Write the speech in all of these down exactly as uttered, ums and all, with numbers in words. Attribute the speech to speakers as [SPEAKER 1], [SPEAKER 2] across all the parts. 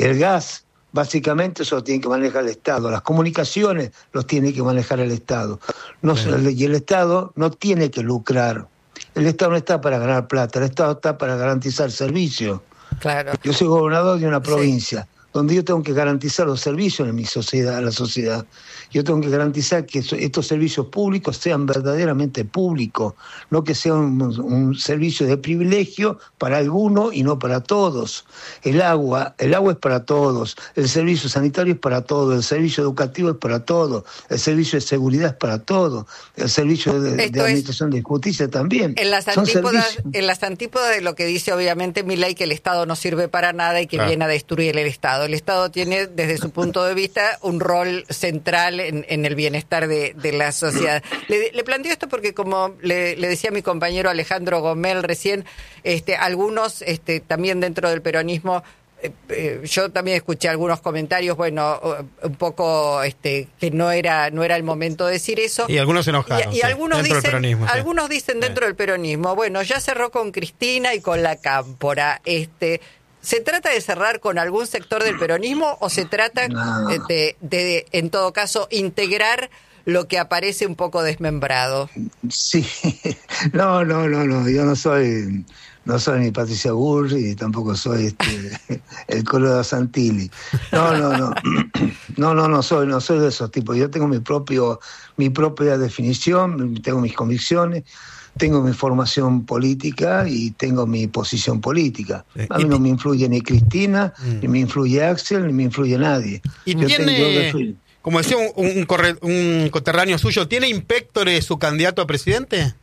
[SPEAKER 1] El gas, básicamente, eso lo tiene que manejar el Estado. Las comunicaciones los tiene que manejar el Estado. No, y el Estado no tiene que lucrar. El Estado no está para ganar plata, el Estado está para garantizar servicios.
[SPEAKER 2] Claro.
[SPEAKER 1] Yo soy gobernador de una provincia,
[SPEAKER 2] sí.
[SPEAKER 1] donde yo tengo que garantizar los servicios en mi sociedad, a la sociedad. Yo tengo que garantizar que estos servicios públicos sean verdaderamente públicos, no que sean un, un servicio de privilegio para algunos y no para todos. El agua, el agua es para todos, el servicio sanitario es para todos, el servicio educativo es para todos, el servicio de seguridad es para todos, el servicio de, de administración de justicia también.
[SPEAKER 2] En las, antípodas, en las antípodas de lo que dice obviamente Milei, que el Estado no sirve para nada y que claro. viene a destruir el Estado. El Estado tiene, desde su punto de vista, un rol central en, en el bienestar de, de la sociedad. Le, le planteo esto porque, como le, le decía mi compañero Alejandro Gomel recién, este, algunos este, también dentro del peronismo, eh, eh, yo también escuché algunos comentarios, bueno, un poco este, que no era no era el momento de decir eso.
[SPEAKER 3] Y algunos se enojaron.
[SPEAKER 2] Y, y
[SPEAKER 3] sí,
[SPEAKER 2] algunos
[SPEAKER 3] dentro
[SPEAKER 2] dicen,
[SPEAKER 3] del peronismo,
[SPEAKER 2] algunos
[SPEAKER 3] sí.
[SPEAKER 2] dicen dentro sí. del peronismo, bueno, ya cerró con Cristina y con la Cámpora, este... ¿Se trata de cerrar con algún sector del peronismo o se trata
[SPEAKER 1] no.
[SPEAKER 2] de, de, de, en todo caso, integrar lo que aparece un poco desmembrado?
[SPEAKER 1] Sí, no, no, no, no, yo no soy, no soy ni Patricia Bullrich ni tampoco soy este, el Colorado Santilli. No, no, no, no, no, no soy, no soy de esos tipos. Yo tengo mi propio, mi propia definición, tengo mis convicciones. Tengo mi formación política y tengo mi posición política. A mí no me influye ni Cristina, mm. ni me influye Axel, ni me influye nadie.
[SPEAKER 3] ¿Y
[SPEAKER 1] yo
[SPEAKER 3] tiene,
[SPEAKER 1] tengo,
[SPEAKER 3] como decía un, un, corre, un coterráneo suyo, ¿tiene Impectore su candidato a presidente?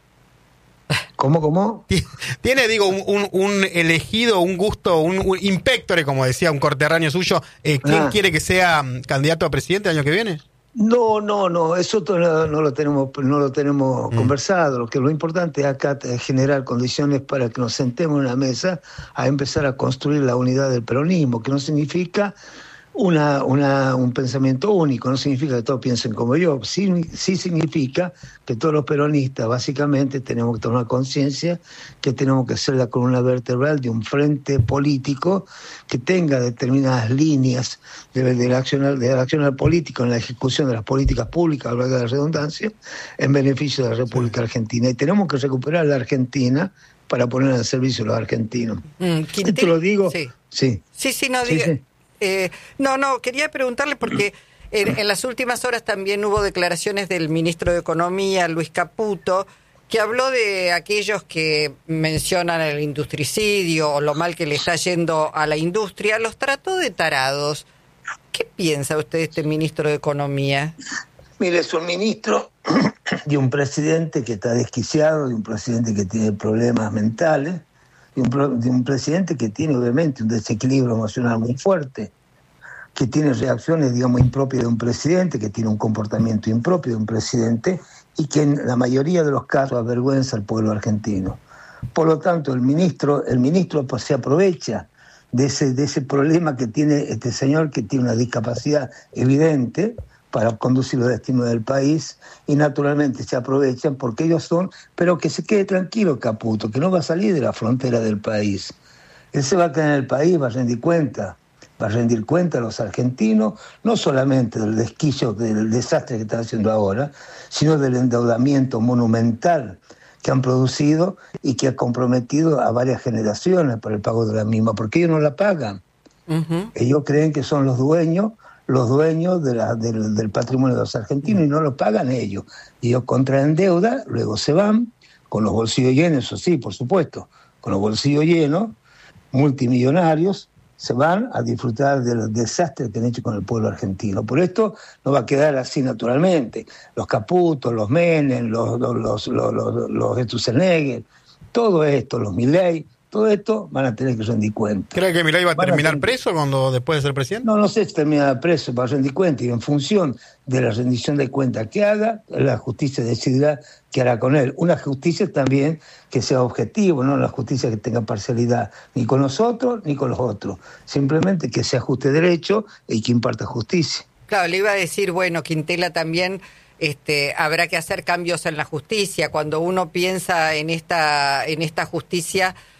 [SPEAKER 1] ¿Cómo, cómo?
[SPEAKER 3] ¿Tiene, digo, un, un, un elegido, un gusto, un, un Impectore, como decía un coterráneo suyo, eh, quién ah. quiere que sea candidato a presidente el año que viene?
[SPEAKER 1] No, no, no, eso no, no lo tenemos, no lo tenemos mm. conversado. Lo que lo importante es acá es generar condiciones para que nos sentemos en una mesa a empezar a construir la unidad del peronismo, que no significa una, una, un pensamiento único, no significa que todos piensen como yo, sí, sí significa que todos los peronistas básicamente tenemos que tomar conciencia que tenemos que ser la columna vertebral de un frente político que tenga determinadas líneas de, de la accionar, de la accionar político en la ejecución de las políticas públicas, a lo largo de la redundancia, en beneficio de la República sí. Argentina. Y tenemos que recuperar la Argentina para poner al servicio de los argentinos.
[SPEAKER 2] Mm,
[SPEAKER 1] Esto lo digo.
[SPEAKER 2] Sí,
[SPEAKER 1] sí,
[SPEAKER 2] sí, sí no
[SPEAKER 1] sí,
[SPEAKER 2] diga.
[SPEAKER 1] Sí.
[SPEAKER 2] Eh, no, no, quería preguntarle porque en, en las últimas horas también hubo declaraciones del ministro de Economía, Luis Caputo, que habló de aquellos que mencionan el industricidio o lo mal que le está yendo a la industria, los trató de tarados. ¿Qué piensa usted de este ministro de Economía?
[SPEAKER 1] Mire, es un ministro de un presidente que está desquiciado, de un presidente que tiene problemas mentales, de un, de un presidente que tiene obviamente un desequilibrio emocional muy fuerte, que tiene reacciones, digamos, impropias de un presidente, que tiene un comportamiento impropio de un presidente y que en la mayoría de los casos avergüenza al pueblo argentino. Por lo tanto, el ministro, el ministro pues, se aprovecha de ese, de ese problema que tiene este señor, que tiene una discapacidad evidente, para conducir los destinos del país, y naturalmente se aprovechan porque ellos son, pero que se quede tranquilo Caputo, que no va a salir de la frontera del país. Él se va a quedar en el país, va a rendir cuenta, va a rendir cuenta a los argentinos, no solamente del desquicio, del desastre que están haciendo ahora, sino del endeudamiento monumental que han producido y que ha comprometido a varias generaciones por el pago de la misma, porque ellos no la pagan. Uh-huh. Ellos creen que son los dueños, los dueños de la, del, del patrimonio de los argentinos y no lo pagan ellos. Ellos contraen deuda, luego se van, con los bolsillos llenos, eso sí, por supuesto, con los bolsillos llenos, multimillonarios, se van a disfrutar del desastre que han hecho con el pueblo argentino. Por esto no va a quedar así naturalmente. Los Caputos, los Menem, los, los, los, los, los, los Sturzenegger, todo esto, los Milei, todo esto van a tener que rendir cuenta.
[SPEAKER 3] ¿Cree que Milei va a van terminar a preso cuando después de ser presidente?
[SPEAKER 1] No, no sé si termina preso para rendir cuenta, y en función de la rendición de cuentas que haga, la justicia decidirá qué hará con él. Una justicia también que sea objetivo, no una justicia que tenga parcialidad ni con nosotros ni con los otros. Simplemente que se ajuste derecho y que imparta justicia.
[SPEAKER 2] Claro, le iba a decir, bueno, Quintela también... Este, habrá que hacer cambios en la justicia. Cuando uno piensa en esta en esta justicia,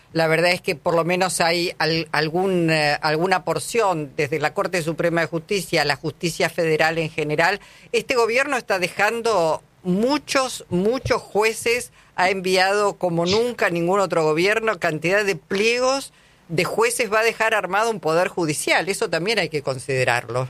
[SPEAKER 2] la verdad es que por lo menos hay al, algún, eh, alguna porción, desde la Corte Suprema de Justicia a la justicia federal en general. Este gobierno está dejando muchos, muchos jueces, ha enviado como nunca ningún otro gobierno, cantidad de pliegos de jueces, va a dejar armado un poder judicial. Eso también hay que considerarlo.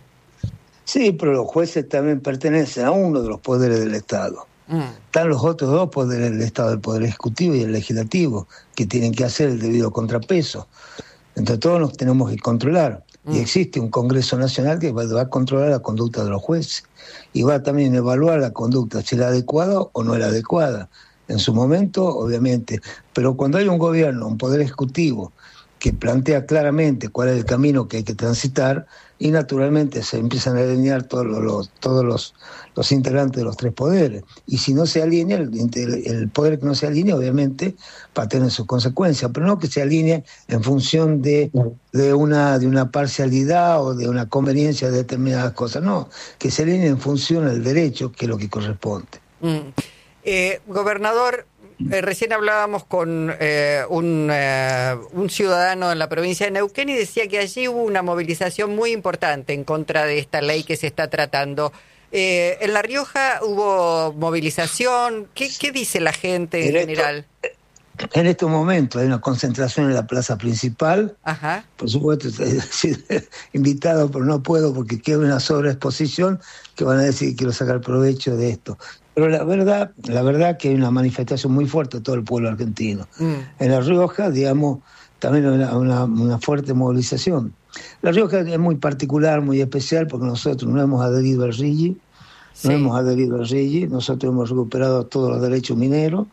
[SPEAKER 1] Sí, pero los jueces también pertenecen a uno de los poderes del Estado. Mm. Están los otros dos poderes del Estado, el Poder Ejecutivo y el Legislativo, que tienen que hacer el debido contrapeso. Entre todos nos tenemos que controlar. Mm. Y existe un Congreso Nacional que va, va a controlar la conducta de los jueces. Y va también a evaluar la conducta, si era adecuada o no era adecuada. En su momento, obviamente. Pero cuando hay un gobierno, un Poder Ejecutivo, que plantea claramente cuál es el camino que hay que transitar, y naturalmente se empiezan a alinear todos los, todos los, los integrantes de los tres poderes. Y si no se alinea, el, el poder que no se alinea, obviamente, va a tener sus consecuencias, pero no que se alinee en función de, de, una, de una parcialidad o de una conveniencia de determinadas cosas, no, que se alinee en función del derecho, que es lo que corresponde.
[SPEAKER 2] Mm. Eh, gobernador, Eh, recién hablábamos con eh, un, eh, un ciudadano en la provincia de Neuquén y decía que allí hubo una movilización muy importante en contra de esta ley que se está tratando. Eh, ¿En La Rioja hubo movilización? ¿Qué, qué dice la gente en, en general?
[SPEAKER 1] Esto, en estos momentos hay una concentración en la plaza principal.
[SPEAKER 2] Ajá.
[SPEAKER 1] Por supuesto, estoy invitado, pero no puedo porque queda una sobreexposición que van a decir que quiero sacar provecho de esto. Pero la verdad, la verdad que hay una manifestación muy fuerte de todo el pueblo argentino. Mm. En La Rioja, digamos, también hay una, una, una fuerte movilización. La Rioja es muy particular, muy especial, porque nosotros no hemos adherido al R I G I, sí. no hemos adherido al R I G I, nosotros hemos recuperado todos los derechos mineros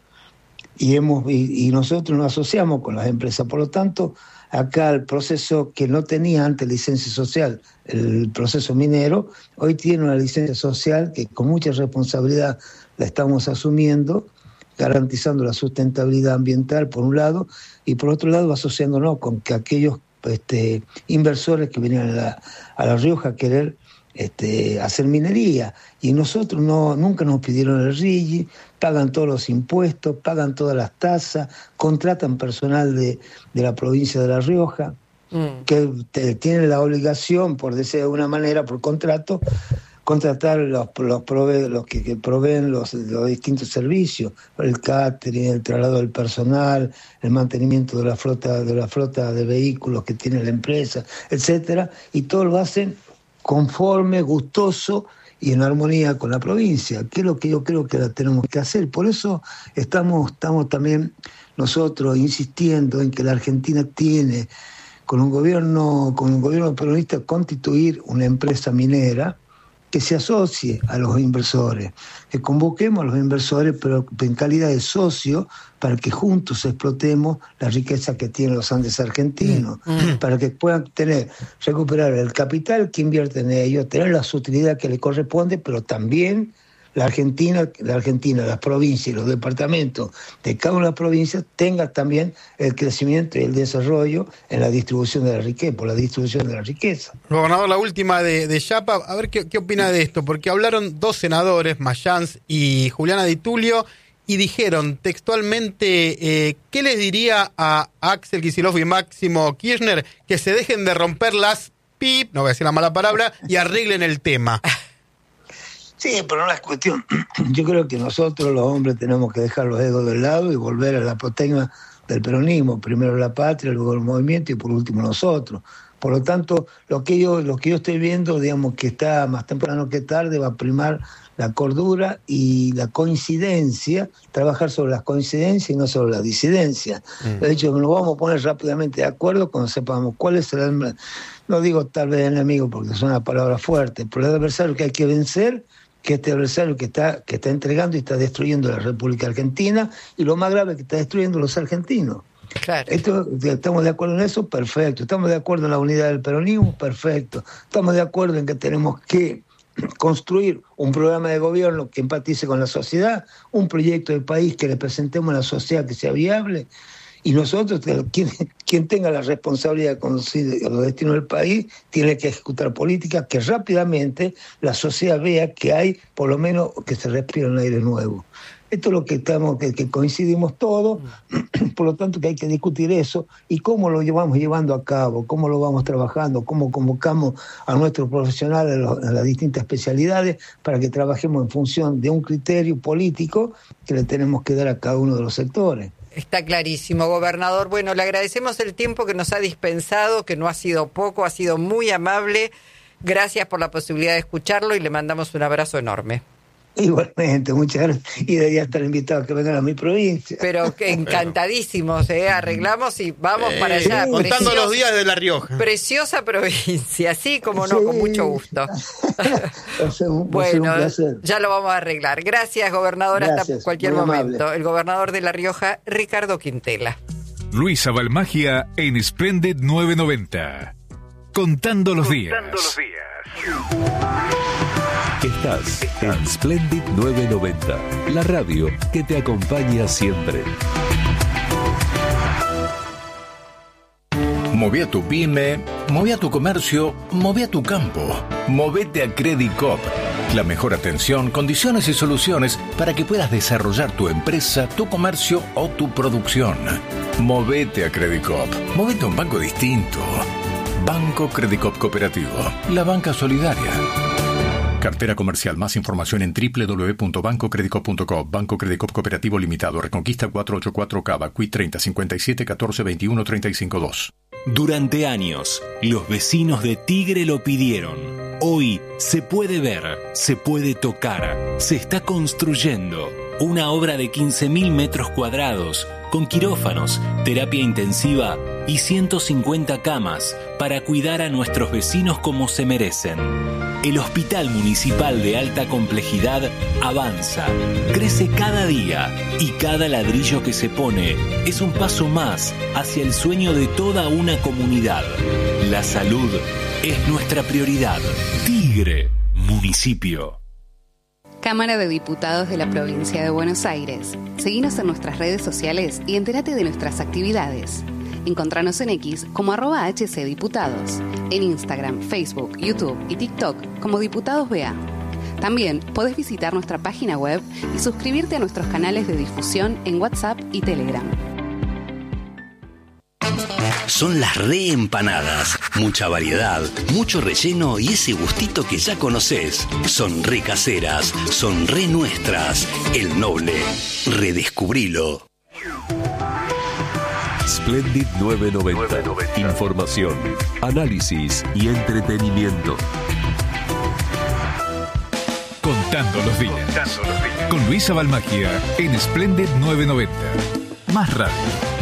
[SPEAKER 1] y, hemos, y, y nosotros nos asociamos con las empresas. Por lo tanto, acá el proceso que no tenía antes licencia social, el proceso minero, hoy tiene una licencia social que con mucha responsabilidad la estamos asumiendo, garantizando la sustentabilidad ambiental por un lado, y por otro lado asociándonos con que aquellos este, inversores que venían a la, a la Rioja a querer este, hacer minería, y nosotros no nunca nos pidieron el R I G I, pagan todos los impuestos, pagan todas las tasas, contratan personal de, de la provincia de La Rioja, mm. que te, tiene la obligación, por decir de alguna manera, por contrato, contratar los, los, prove, los que, que proveen los, los distintos servicios, el catering, el traslado del personal, el mantenimiento de la flota, de la flota de vehículos que tiene la empresa, etcétera, y todo lo hacen conforme, gustoso y en armonía con la provincia, que es lo que yo creo que la tenemos que hacer. Por eso estamos, estamos también nosotros insistiendo en que la Argentina tiene, con un gobierno, con un gobierno peronista, constituir una empresa minera que se asocie a los inversores, que convoquemos a los inversores, pero en calidad de socio, para que juntos explotemos la riqueza que tienen los Andes argentinos, mm. para que puedan tener, recuperar el capital que invierte en ellos, tener la utilidad que le corresponde, pero también la Argentina, la Argentina, las provincias y los departamentos de cada una de las provincias tengan también el crecimiento y el desarrollo en la distribución de la riqueza, por la distribución de la riqueza.
[SPEAKER 3] Gobernador, la última de, de Yapa, a ver qué, qué opina de esto, porque hablaron dos senadores, Mayans y Juliana Di Tulio, y dijeron textualmente, eh, ¿qué les diría a Axel Kicillof y Máximo Kirchner que se dejen de romper las pip, no voy a decir la mala palabra, y arreglen el tema?
[SPEAKER 1] Sí, pero no es cuestión. Yo creo que nosotros los hombres tenemos que dejar los egos del lado y volver a la apotegma del peronismo. Primero la patria, luego el movimiento y por último nosotros. Por lo tanto, lo que yo, lo que yo estoy viendo, digamos que está más temprano que tarde, va a primar la cordura y la coincidencia, trabajar sobre las coincidencias y no sobre la disidencia. Mm. De hecho, nos vamos a poner rápidamente de acuerdo cuando sepamos cuál es el, no digo tal vez enemigo porque son una palabra fuerte, pero el adversario que hay que vencer, que este adversario que está, que está entregando y está destruyendo la República Argentina, y lo más grave, que está destruyendo los argentinos. Claro. Esto, ¿estamos de acuerdo en eso? Perfecto. ¿Estamos de acuerdo en la unidad del peronismo? Perfecto. ¿Estamos de acuerdo en que tenemos que construir un programa de gobierno que empatice con la sociedad, un proyecto de país que le presentemos a la sociedad que sea viable? Y nosotros, quien, quien tenga la responsabilidad de conducir los destinos del país, tiene que ejecutar políticas que rápidamente la sociedad vea que hay, por lo menos, que se respira un aire nuevo. Esto es lo que estamos, que, que coincidimos todos, por lo tanto que hay que discutir eso y cómo lo llevamos llevando a cabo, cómo lo vamos trabajando, cómo convocamos a nuestros profesionales a las distintas especialidades para que trabajemos en función de un criterio político que le tenemos que dar a cada uno de los sectores.
[SPEAKER 2] Está clarísimo, gobernador. Bueno, le agradecemos el tiempo que nos ha dispensado, que no ha sido poco, ha sido muy amable. Gracias por la posibilidad de escucharlo y le mandamos un abrazo enorme.
[SPEAKER 1] Igualmente, muchas gracias. Y debería estar invitado a que vengan a mi provincia.
[SPEAKER 2] Pero que encantadísimos, ¿eh? Arreglamos y vamos eh, para allá.
[SPEAKER 3] Contando Preciosa, los días de La Rioja.
[SPEAKER 2] Preciosa provincia, sí, como no, sí. Con mucho gusto.
[SPEAKER 1] Va a ser un, va
[SPEAKER 2] bueno,
[SPEAKER 1] a ser un placer.
[SPEAKER 2] Ya lo vamos a arreglar. Gracias, gobernador,
[SPEAKER 1] Gracias,
[SPEAKER 2] hasta cualquier momento. Amable. El gobernador de La Rioja, Ricardo Quintela.
[SPEAKER 4] Luisa Balmagia en Splendid novecientos noventa. Contando los días. Contando los días.
[SPEAKER 5] Estás en Splendid novecientos noventa, la radio que te acompaña siempre.
[SPEAKER 6] Moví a tu pyme, moví a tu comercio, moví a tu campo. Movete a Credit Coop. La mejor atención, condiciones y soluciones para que puedas desarrollar tu empresa, tu comercio o tu producción. Movete a Credit Coop. Movete a un banco distinto. Banco Credit Coop Cooperativo. La banca solidaria. Cartera comercial. Más información en doble u doble u doble u punto banco credit coop punto com. Banco Credit Coop Cooperativo Limitado. Reconquista cuatrocientos ochenta y cuatro Cava. Q I treinta, cincuenta y siete, catorce, veintiuno, treinta y cinco dos.
[SPEAKER 7] Durante años, los vecinos de Tigre lo pidieron. Hoy se puede ver, se puede tocar, se está construyendo una obra de quince mil metros cuadrados con quirófanos, terapia intensiva y ciento cincuenta camas para cuidar a nuestros vecinos como se merecen. El Hospital Municipal de Alta Complejidad avanza, crece cada día y cada ladrillo que se pone es un paso más hacia el sueño de toda una comunidad. La salud es nuestra prioridad. Tigre, municipio.
[SPEAKER 8] Cámara de Diputados de la Provincia de Buenos Aires. Seguinos en nuestras redes sociales y entérate de nuestras actividades. Encontranos en X como arroba hcdiputados, en Instagram, Facebook, YouTube y TikTok como Diputados B A. También podés visitar nuestra página web y suscribirte a nuestros canales de difusión en WhatsApp y Telegram.
[SPEAKER 9] Son las reempanadas. Mucha variedad, mucho relleno y ese gustito que ya conocés. Son re caseras, son re nuestras. El Noble. Redescubrilo.
[SPEAKER 5] Splendid novecientos noventa. Información, análisis y entretenimiento.
[SPEAKER 4] Contando los días. Contando los días. Con Luisa Balmagia en Splendid novecientos noventa. Más radio.